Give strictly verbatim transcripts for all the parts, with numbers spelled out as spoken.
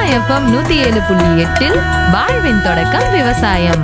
FM நூத்தி ஏழு புள்ளி எட்டில் வாழ்வின் தொடக்கம் விவசாயம்.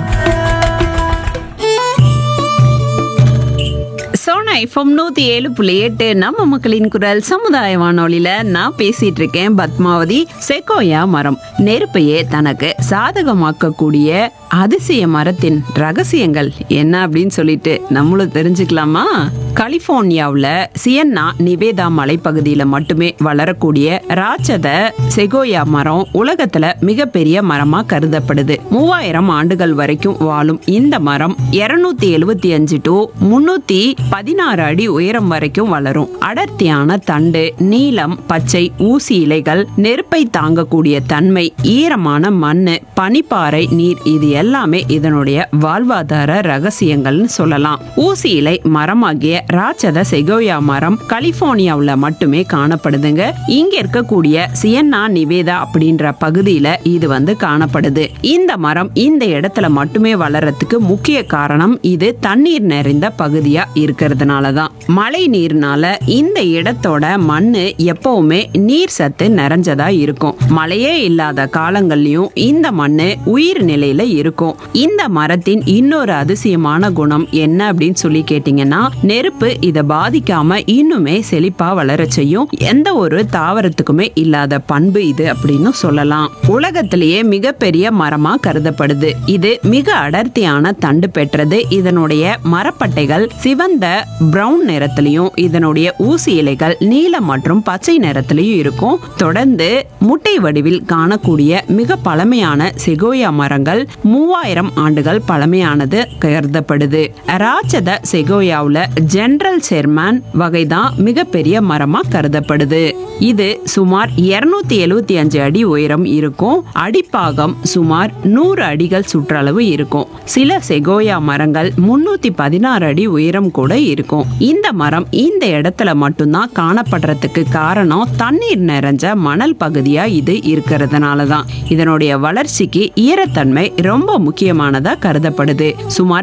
சோனா எஃப்எம் நூத்தி ஏழு புள்ளி எட்டு நம்ம மக்களின் குரல் சமுதாய வானொலியில நான் பேசிட்டு இருக்கேன் பத்மாவதி. செக்கோயா மரம் நெருப்பையே தனக்கு சாதகமாக்கக்கூடிய அதிசய மரத்தின் ரகசியங்கள் என்ன அப்படின்னு சொல்லிட்டு நம்மளும் தெரிஞ்சுக்கலாமா? கலிபோர்னியாவுல சியன்னா நிவேதா மலைப்பகுதியில மட்டுமே வளரக்கூடிய ராட்சத செகோயா மரம் உலகத்துல மிகப்பெரிய மரமா கருதப்படுது. மூவாயிரம் ஆண்டுகள் வரைக்கும் வாழும் இந்த மரம் இருநூத்தி எழுவத்தி அஞ்சு டு முன்னூத்தி பதினாறு அடி உயரம் வரைக்கும் வளரும். அடர்த்தியான தண்டு, நீலம், பச்சை ஊசி இலைகள், நெருப்பை தாங்கக்கூடிய தன்மை, ஈரமான மண்ணு, பனிப்பாறை நீர், இது எல்லாமே இதனுடைய வாழ்வாதார ரகசியங்கள்னு சொல்லலாம். ஊசி இலை மரமாகிய ராட்சத செகோயா மரம் கலிபோர்னியாவுல மட்டுமே காணப்படுதுங்க. இங்க இருக்கக்கூடிய சியன்னா நிவேதா அப்படின்ற பகுதியில இது வந்து காணப்படுது. இந்த மரம் இந்த இடத்துல மட்டுமே வளர்றதுக்கு முக்கிய காரணம் இது தண்ணீர் நிறைந்த பகுதியா இருக்கிறதுனாலதான். மழை நீர்னால இந்த இடத்தோட மண்ணு எப்பவுமே நீர் சத்து நிறைஞ்சதா இருக்கும். மழையே இல்லாத காலங்கள்லயும் இந்த மண்ணு உயிர் நிலையில இருக்கும். இந்த மரத்தின் இன்னொரு அதிசயமான குணம் என்ன அப்படின்னு சொல்லி கேட்டீங்கன்னா, நெருப்பு இத பாதிக்காம இன்னுமே செழிப்பா வளர செய்யும். எந்த ஒரு தாவரத்துக்குமே இல்லாத பண்பு இது அப்படின்னு சொல்லலாம். உலகத்திலேயே மிகப்பெரிய மரமா கருதப்படுது. இது மிக அடர்த்தியான தண்டு பெற்றது. இதனுடைய மரப்பட்டைகள் சிவந்த பிரவுன் நிறத்திலையும் இதனுடைய ஊசி இலைகள் நீலம் மற்றும் பச்சை நிறத்திலையும் இருக்கும். தொடர்ந்து முட்டை வடிவில் காணக்கூடிய மிக பழமையான செகோயா மரங்கள் மூவாயிரம் ஆண்டுகள் பழமையானது கருதப்படுது. ராட்சத செகோயாவுல ஜெனரல் செர்மன் வகைதான் மிகப்பெரிய மரமா கருதப்படுது. இது சுமார் இருநூத்தி எழுவத்தி அஞ்சு அடி உயரம் இருக்கும். அடிப்பாகம் சுமார் நூறு அடிகள் சுற்றளவு இருக்கும். சில செகோயா மரங்கள் முன்னூத்தி பதினாறு அடி உயரம் கூட இருக்கும். இந்த மரம் இந்த இடத்துல மட்டும்தான் காணப்படுறதுக்கு காரணம் தண்ணீர் நிறைஞ்ச மணல் பகுதியா இது இருக்கிறதுனாலதான். இதனுடைய வளர்ச்சிக்கு ஈரத்தன்மை ரொம்ப முக்கியமானதா கருதப்படுது. சுமார்